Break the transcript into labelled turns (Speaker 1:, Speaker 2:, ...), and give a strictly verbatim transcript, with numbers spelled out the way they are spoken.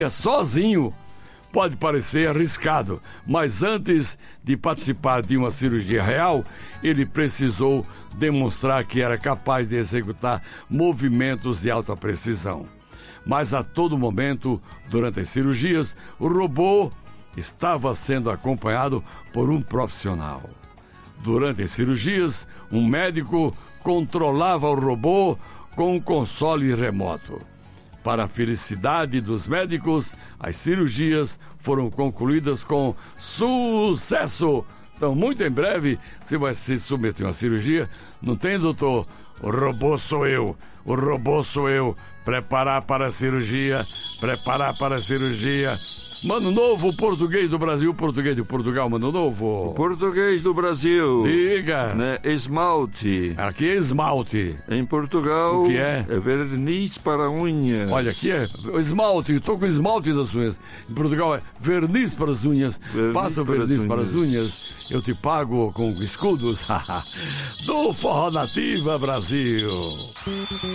Speaker 1: sozinho pode parecer arriscado, mas antes de participar de uma cirurgia real, ele precisou demonstrar que era capaz de executar movimentos de alta precisão. Mas a todo momento, durante as cirurgias, o robô estava sendo acompanhado por um profissional. Durante as cirurgias, um médico controlava o robô com um console remoto. Para a felicidade dos médicos, as cirurgias foram concluídas com sucesso. Então, muito em breve, você vai se submeter a uma cirurgia. Não tem, doutor? O robô sou eu. O robô sou eu. Preparar para a cirurgia. Preparar para a cirurgia. Mano Novo, português do Brasil, português de Portugal, Mano Novo.
Speaker 2: Português do Brasil.
Speaker 1: Diga.
Speaker 2: Né? Esmalte.
Speaker 1: Aqui é esmalte.
Speaker 2: Em Portugal.
Speaker 1: O que é?
Speaker 2: É verniz para unhas.
Speaker 1: Olha, aqui é esmalte, estou com esmalte das unhas. Em Portugal é verniz para as unhas.
Speaker 2: Verniz
Speaker 1: Passa o
Speaker 2: para
Speaker 1: verniz
Speaker 2: as
Speaker 1: para as unhas. Eu te pago com escudos. Do Forró Nativa Brasil.